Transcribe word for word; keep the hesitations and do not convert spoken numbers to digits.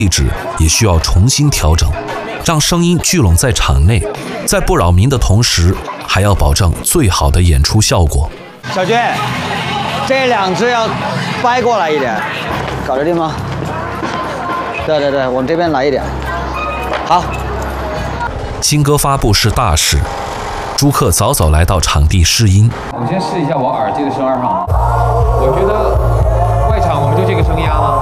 位置也需要重新调整，让声音聚拢在场内，在不扰民的同时，还要保证最好的演出效果。 小军，这两只要掰过来一点，搞得定吗？对对对，往这边来一点。好。 新歌发布是大事，朱克早早来到场地试音。 我先试一下我耳机的声儿哈，我觉得外场我们就这个声压吗？